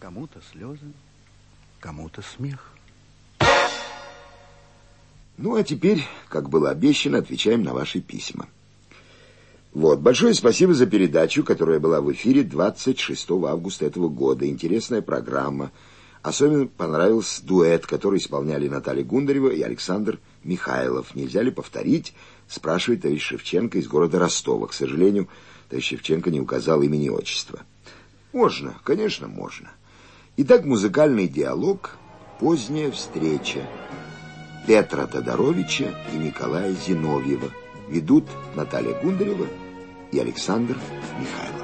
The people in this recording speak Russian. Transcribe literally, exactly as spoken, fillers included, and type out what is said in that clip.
Кому-то слезы, кому-то смех. Ну, а теперь, как было обещано, отвечаем на ваши письма. Вот, большое спасибо за передачу, которая была в эфире двадцать шестого августа этого года. Интересная программа. Особенно понравился дуэт, который исполняли Наталья Гундарева и Александр Михайлов. Нельзя ли повторить, спрашивает товарищ Шевченко из города Ростова. К сожалению, товарищ Шевченко не указал имени и отчества. Можно, конечно, можно. Итак, музыкальный диалог «Поздняя встреча» Петра Тодоровича и Николая Зиновьева. Ведут Наталья Гундарева и Александр Михайлов.